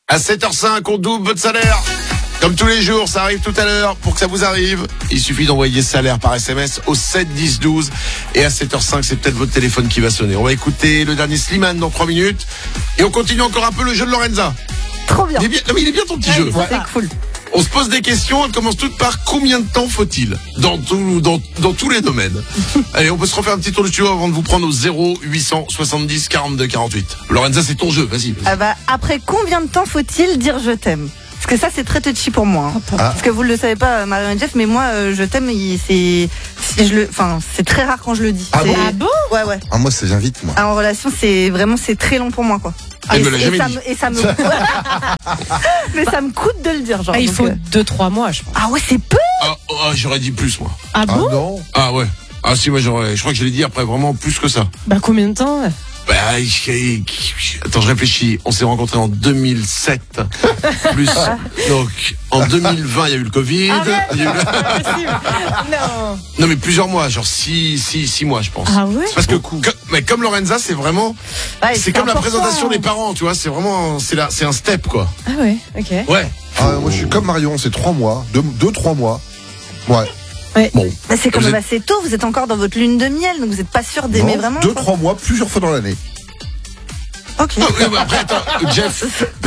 À 7h05, on double votre salaire. Comme tous les jours, ça arrive tout à l'heure. Pour que ça vous arrive, il suffit d'envoyer salaire par SMS au 7 10 12. Et à 7h05, c'est peut-être votre téléphone qui va sonner. On va écouter le dernier Slimane dans 3 minutes. Et on continue encore un peu le jeu de Lorenza. Trop bien. Il est bien, non, mais il est bien ton petit jeu. C'est cool. On se pose des questions, elles commencent toutes par combien de temps faut-il dans tous les domaines. Allez, on peut se refaire un petit tour du studio avant de vous prendre au 0870 42 48. Lorenza, c'est ton jeu, vas-y. Après combien de temps faut-il dire je t'aime? Parce que ça, c'est très touchy pour moi. Parce que vous ne le savez pas, Marion et Jeff, mais moi, je t'aime, c'est très rare quand je le dis. Ah bon? Ah bon? Ouais. Ah, moi, ça vient vite, moi. En relation, c'est très long pour moi, quoi. Elle me l'a jamais dit. Mais ça me coûte de le dire, genre. Il faut 2-3 mois, je pense. Ah ouais, c'est peu. J'aurais dit plus, moi. Ah bon? Non. Ah ouais. Ah si, moi je crois que je l'ai dit après vraiment plus que ça. Bah combien de temps? Attends, je réfléchis. On s'est rencontrés en 2007. Plus. Donc, en 2020, il y a eu le Covid. Il y a eu Non. Non, mais plusieurs mois, genre 6 mois, je pense. Ah ouais? C'est parce que, comme Lorenza, c'est vraiment, c'est comme la présentation des parents, tu vois, c'est vraiment, c'est un step, quoi. Ah ouais, ok. Ouais. Moi, je suis comme Marion, c'est 3 mois. 2-3 mois. Ouais. Bon. C'est quand même assez tôt, vous êtes encore dans votre lune de miel, donc vous n'êtes pas sûr d'aimer vraiment. 2-3 mois, plusieurs fois dans l'année. Ok. Après, attends, Jeff.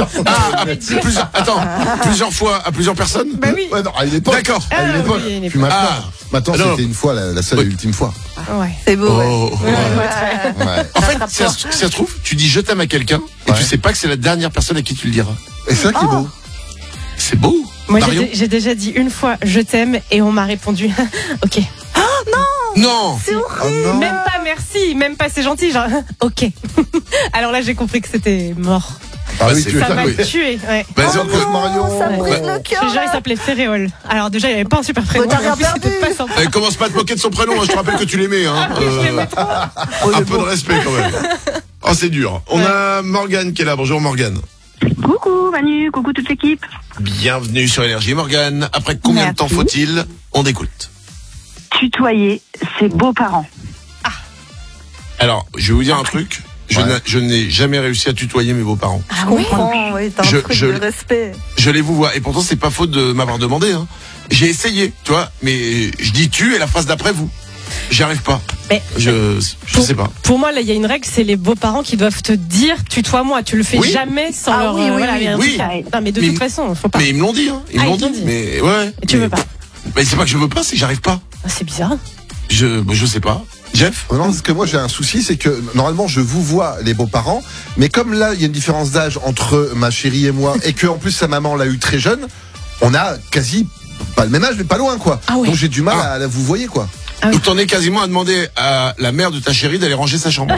Plusieurs fois à plusieurs personnes? Bah oui. Ouais, non, à une époque. D'accord. À une époque. oui, à une Puis époque. maintenant, non. c'était une fois, la seule et ultime fois. Ouais. C'est beau, ouais. Ouais. En fait, si ça se trouve, tu dis je t'aime à quelqu'un, et tu sais pas que c'est la dernière personne à qui tu le diras. Et c'est ça qui est beau. C'est beau. Moi, Marion? j'ai déjà dit une fois je t'aime et on m'a répondu ok. Non. C'est horrible. Oh non. Même pas merci, même pas c'est gentil, genre ok. Alors là, j'ai compris que c'était mort. Ah oui, c'est tu Ça veux m'a oui. tué, ouais. Bah, Oh donc, non, Marion. ça me brise Ouais. le cœur. Déjà, il là. s'appelait Féréole. Alors déjà, il avait pas un super prénom. Oh, t'as mais en plus, bien c'était perdu. pas sympa. commence pas à te moquer de son prénom, hein, je te rappelle que tu l'aimais. Hein. Je l'aimais trop. Un peu de respect quand même. Oh, c'est dur. On a Morgane qui est là. Bonjour Morgane. Coucou Manu, coucou toute l'équipe. Bienvenue sur Énergie. Morgane, après combien de temps Merci. faut-il? On écoute. Tutoyer ses beaux-parents. Alors, je vais vous dire un truc. Ouais. Je n'ai jamais réussi à tutoyer mes beaux-parents. Je comprends, oui, t'as un truc de respect. Je les vous vois. Et pourtant, c'est pas faute de m'avoir demandé. Hein. J'ai essayé, tu vois. Mais je dis tu et la phrase d'après vous. J'y arrive pas. Mais Je sais pas. Pour moi, là, il y a une règle, c'est les beaux-parents qui doivent te dire tutoie-moi. Tu le fais Oui. jamais sans Ah leur. oui, oui, il y a un oui. truc. Non, mais de Mais- toute façon, faut pas. Mais ils me l'ont dit. Hein. Ils me Ah, l'ont ils t'ont dit. dit. Mais ouais. Et tu veux pas. Mais c'est pas que je veux pas, c'est que j'arrive pas. Ah, c'est bizarre. Je sais pas. Jeff? Non, parce que moi j'ai un souci, c'est que normalement je vous vois les beaux-parents, mais comme là il y a une différence d'âge entre ma chérie et moi, et que en plus sa maman l'a eu très jeune, on a quasi pas le même âge, mais pas loin quoi. Ah ouais. Donc j'ai du mal Ah. à la vous voyez quoi. Donc t'en es quasiment à demander à la mère de ta chérie d'aller ranger sa chambre.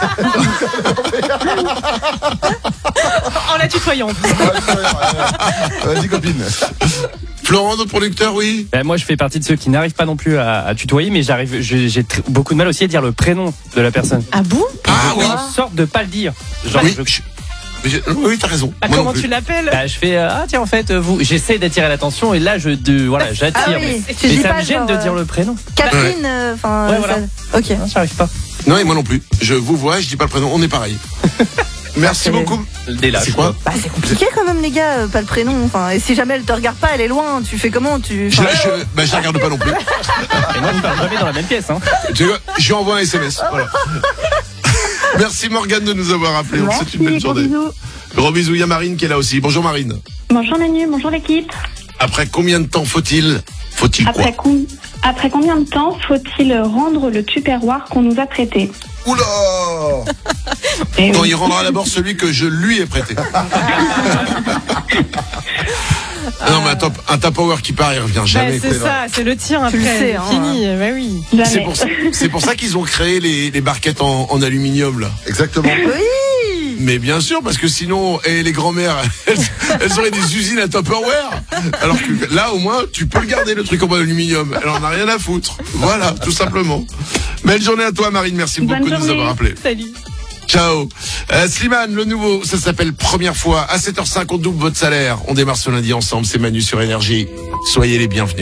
En la tutoyant. Vas-y copine. Florent, notre producteur, oui. Moi, je fais partie de ceux qui n'arrivent pas non plus à tutoyer, mais j'ai beaucoup de mal aussi à dire le prénom de la personne. Ah bon? Ah oui. Une sorte de pas le dire. Genre, Oui, oui, t'as raison. Ah, Moi non comment plus. tu l'appelles? je fais tiens en fait j'essaie d'attirer l'attention et là j'attire. Ah oui, tu Et dis ça pas me gêne genre, de dire le prénom. Catherine, enfin. Ouais, voilà. Ok. Non, j'arrive pas. Non, et moi non plus. Je vous vois, je dis pas le prénom, on est pareil. Merci C'est- beaucoup. Dès là. C'est quoi? Bah c'est compliqué quand même les gars, pas le prénom. Enfin, et si jamais elle te regarde pas, elle est loin. Tu fais comment? Je la regarde pas non plus. Et moi je parle jamais dans la même pièce. Hein. Tu vois, je lui envoie un SMS. Voilà. Merci Morgane de nous avoir appelé. On te souhaite une belle Merci, gros journée. bisous. Gros bisous, il y a Marine qui est là aussi. Bonjour Marine. Bonjour Manu, bonjour l'équipe. Après combien de temps faut-il quoi? Après combien de temps faut-il rendre le tupperware qu'on nous a prêté? Oula. Eh Non, oui. il rendra d'abord celui que je lui ai prêté. Non, mais un Tupperware qui part, il revient jamais. C'est ça, c'est le tir après. Tu le sais, hein. Fini, bah oui. Jamais. C'est pour ça qu'ils ont créé les barquettes en aluminium, là. Exactement. Oui. Mais bien sûr, parce que sinon, les grand-mères, elles auraient des usines à Tupperware. Alors que là, au moins, tu peux le garder, le truc en aluminium. Elle en a rien à foutre. Voilà, tout simplement. Belle journée à toi, Marine. Merci Bonne beaucoup de nous journée. avoir appelés. Salut. Ciao. Slimane, le nouveau, ça s'appelle Première fois. À 7h05, on double votre salaire. On démarre ce lundi ensemble. C'est Manu sur Énergie. Soyez les bienvenus.